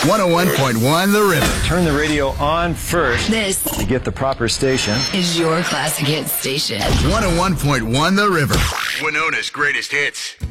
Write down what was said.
101.1 The River. Turn the radio on first. This To get the proper station. is your classic hit station. 101.1 The River. Winona's greatest hits.